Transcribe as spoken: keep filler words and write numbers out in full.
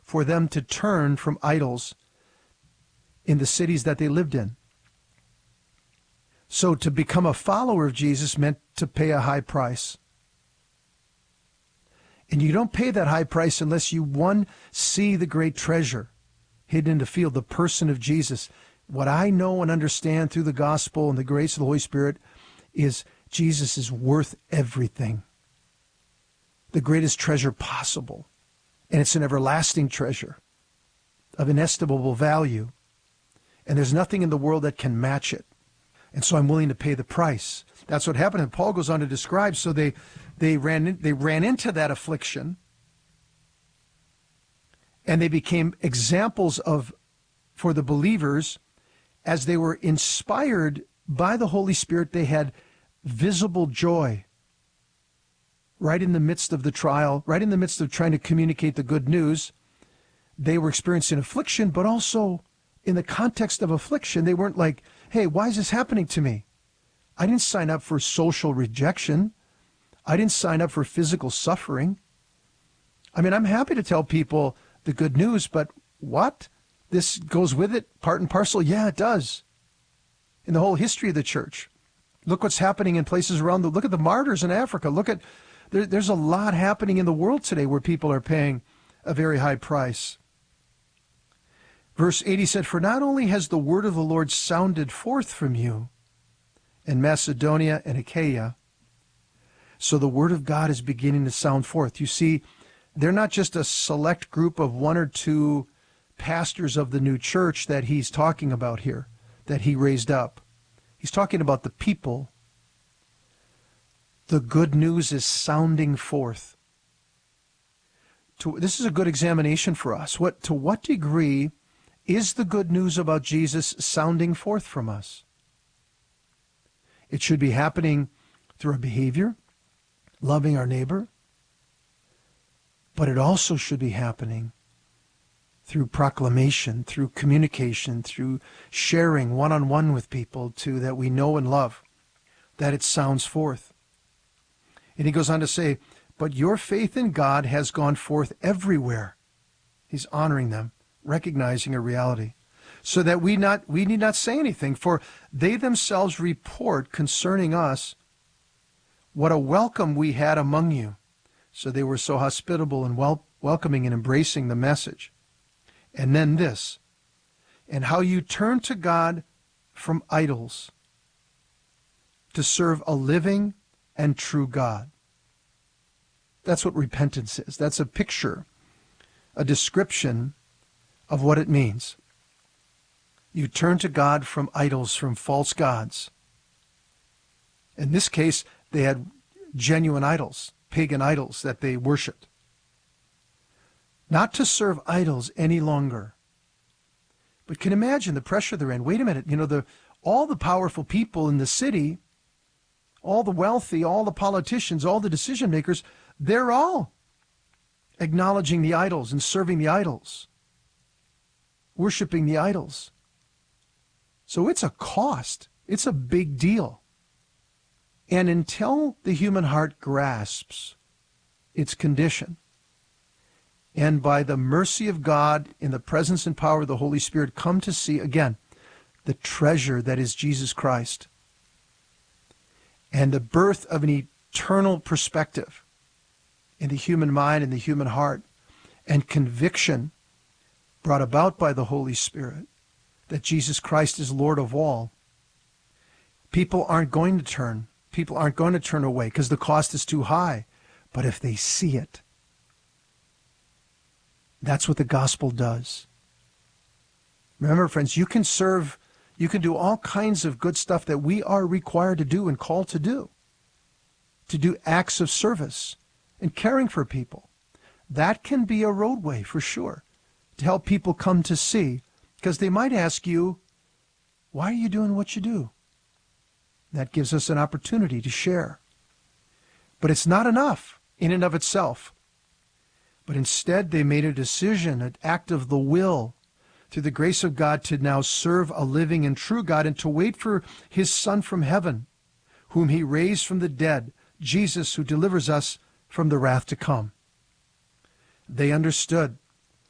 for them to turn from idols in the cities that they lived in. So to become a follower of Jesus meant to pay a high price. And you don't pay that high price unless you, one, see the great treasure hidden in the field, the person of Jesus. What I know and understand through the gospel and the grace of the Holy Spirit is Jesus is worth everything. The greatest treasure possible. And it's an everlasting treasure of inestimable value. And there's nothing in the world that can match it. And so I'm willing to pay the price. That's what happened. And Paul goes on to describe, so they they ran in, they ran into that affliction, and they became examples of for the believers as they were inspired by the Holy Spirit. They had visible joy right in the midst of the trial, right in the midst of trying to communicate the good news. They were experiencing affliction, but also in the context of affliction, they weren't like, hey, why is this happening to me? I didn't sign up for social rejection. I didn't sign up for physical suffering. I mean, I'm happy to tell people the good news, but what? This goes with it, part and parcel? Yeah, it does. In the whole history of the church. Look what's happening in places around the, look at the martyrs in Africa. Look at, there, there's a lot happening in the world today where people are paying a very high price. Verse eighty said, for not only has the word of the Lord sounded forth from you in Macedonia and Achaia, so the word of God is beginning to sound forth. You see, they're not just a select group of one or two pastors of the new church that he's talking about here, that he raised up. He's talking about the people. The good news is sounding forth. To, this is a good examination for us. What, to what degree is the good news about Jesus sounding forth from us? It should be happening through our behavior, loving our neighbor, but it also should be happening through proclamation, through communication, through sharing one-on-one with people too, that we know and love, that it sounds forth. And he goes on to say, but your faith in God has gone forth everywhere. He's honoring them, recognizing a reality, so that we not we need not say anything, for they themselves report concerning us what a welcome we had among you. So they were so hospitable and wel- welcoming and embracing the message. And then this, and how you turn to God from idols to serve a living and true God. That's what repentance is. That's a picture, a description of what it means. You turn to God from idols, from false gods. In this case, they had genuine idols, pagan idols that they worshipped. Not to serve idols any longer. But can imagine the pressure they're in. Wait a minute, you know, the all the powerful people in the city, all the wealthy, all the politicians, all the decision makers, they're all acknowledging the idols and serving the idols, worshiping the idols. So it's a cost. It's a big deal. And until the human heart grasps its condition, and by the mercy of God, in the presence and power of the Holy Spirit, come to see, again, the treasure that is Jesus Christ, and the birth of an eternal perspective in the human mind and the human heart, and conviction brought about by the Holy Spirit that Jesus Christ is Lord of all, people aren't going to turn. People aren't going to turn away because the cost is too high. But if they see it, that's what the gospel does. Remember, friends, you can serve, you can do all kinds of good stuff that we are required to do and called to do. To do acts of service and caring for people. That can be a roadway for sure to help people come to see, because they might ask you, why are you doing what you do? That gives us an opportunity to share. But it's not enough in and of itself. But instead, they made a decision, an act of the will, through the grace of God, to now serve a living and true God and to wait for his Son from heaven, whom he raised from the dead, Jesus, who delivers us from the wrath to come. They understood